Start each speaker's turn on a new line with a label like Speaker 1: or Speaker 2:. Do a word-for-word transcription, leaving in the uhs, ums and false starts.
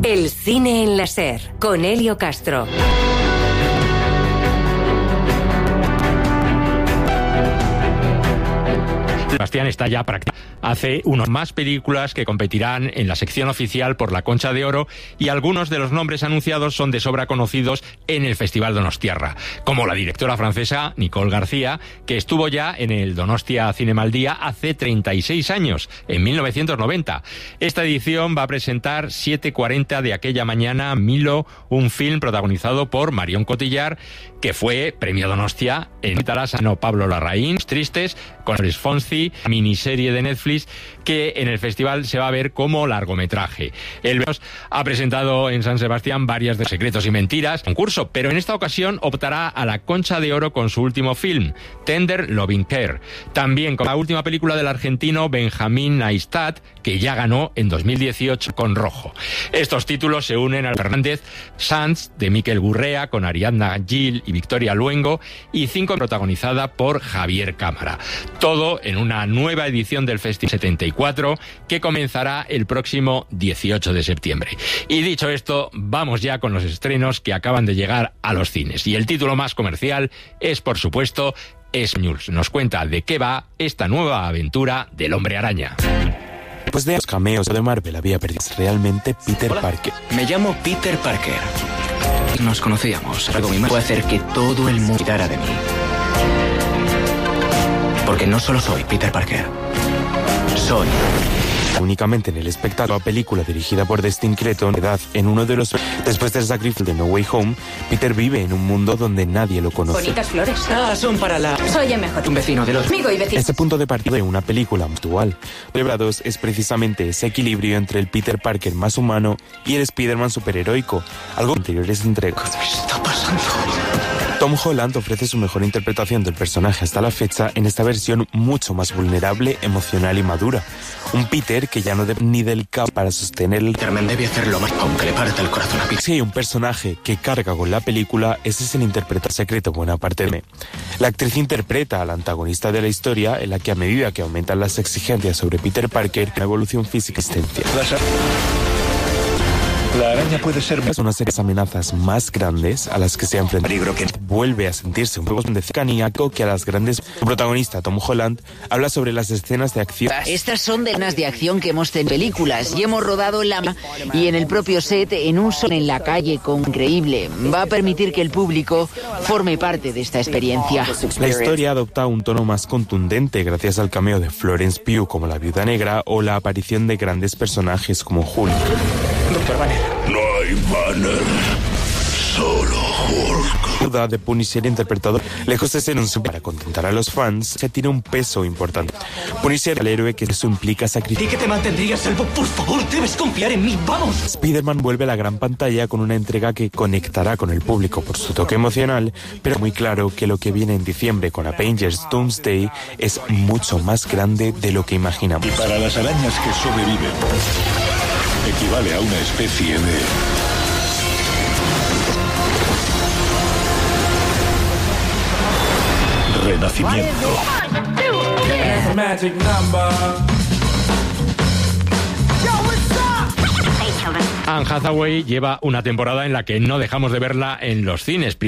Speaker 1: El cine en la SER, con Elio Castro.
Speaker 2: Sebastián está ya práctico. Hace unos más películas que competirán en la sección oficial por la Concha de Oro, y algunos de los nombres anunciados son de sobra conocidos en el Festival Donostiarra, como la directora francesa Nicole García, que estuvo ya en el Donostia Cinema al Día hace treinta y seis años, en mil novecientos noventa. Esta edición va a presentar siete cuarenta de aquella mañana, Milo, un film protagonizado por Marion Cotillard, que fue premio Donostia en Talasano Pablo Larraín, Tristes, con Luis Fonsi, miniserie de Netflix, que en el festival se va a ver como largometraje. El ha presentado en San Sebastián varias de Secretos y Mentiras, concurso, pero en esta ocasión optará a la Concha de Oro con su último film, Tender Loving Care. También con la última película del argentino Benjamín Neistat, que ya ganó en dos mil dieciocho con Rojo. Estos títulos se unen a Fernández Sanz, de Miquel Gurrea, con Ariadna Gil y Victoria Luengo, y Cinco, protagonizada por Javier Cámara. Todo en una nueva edición del Festival setenta y cuatro, que comenzará el próximo dieciocho de septiembre. Y dicho esto, vamos ya con los estrenos que acaban de llegar a los cines. Y el título más comercial es, por supuesto, News. Nos cuenta de qué va esta nueva aventura del Hombre Araña.
Speaker 3: Después de los cameos de Marvel había perdido realmente Peter
Speaker 4: Hola.
Speaker 3: Parker.
Speaker 4: Me llamo Peter Parker. Nos conocíamos. Algo mi madre fue hacer que todo el mundo cuidara de mí. Porque no solo soy Peter Parker. Soy...
Speaker 3: Únicamente en el espectáculo, la película dirigida por Destin Cretton, edad en uno de los... Después del sacrificio de No Way Home, Peter vive en un mundo donde nadie lo conoce.
Speaker 5: Bonitas flores.
Speaker 4: Ah, son para la...
Speaker 5: Soy M J.
Speaker 4: Un vecino de los...
Speaker 5: Amigo y vecino.
Speaker 3: Este punto de partida de una película actual. Celebrados es precisamente ese equilibrio entre el Peter Parker más humano y el Spider-Man superheroico, algo que en anteriores entregas.
Speaker 4: ¿Qué está pasando?
Speaker 3: Tom Holland ofrece su mejor interpretación del personaje hasta la fecha en esta versión mucho más vulnerable, emocional y madura. Un Peter que ya no debe ni del caos para sostener el...
Speaker 4: Carmen debe hacerlo más, aunque le parta el corazón a Peter.
Speaker 3: Si hay un personaje que carga con la película, ese es el interpretador secreto buena parte de... La actriz interpreta al antagonista de la historia, en la que a medida que aumentan las exigencias sobre Peter Parker, la evolución física y existencia.
Speaker 6: La araña puede ser...
Speaker 3: Es una serie de amenazas más grandes a las que se ha enfrentado.
Speaker 6: Peligro que...
Speaker 3: Vuelve a sentirse un poco de cercanía que a las grandes... Su protagonista, Tom Holland, habla sobre las escenas de acción.
Speaker 7: Estas son de escenas de acción que hemos tenido en películas y hemos rodado en la... y en el propio set, en un son en la calle con increíble. Va a permitir que el público forme parte de esta experiencia.
Speaker 3: La historia adopta un tono más contundente gracias al cameo de Florence Pugh como la Viuda Negra o la aparición de grandes personajes como Hulk.
Speaker 4: Doctor Banner.
Speaker 6: No hay Banner, solo Hulk.
Speaker 3: Duda de Punisher interpretado, lejos de ser un super para contentar a los fans, se tiene un peso importante. Punisher, el héroe que eso implica sacrificio.
Speaker 4: ¿Y que te mantendrías salvo? Por favor, debes confiar en mí, vamos.
Speaker 3: Spider-Man vuelve a la gran pantalla con una entrega que conectará con el público por su toque emocional, pero muy claro que lo que viene en diciembre con Avengers Doomsday es mucho más grande de lo que imaginamos.
Speaker 6: Y para las arañas que sobreviven, equivale a una especie de... renacimiento.
Speaker 2: Anne Hathaway lleva una temporada en la que no dejamos de verla en los cines.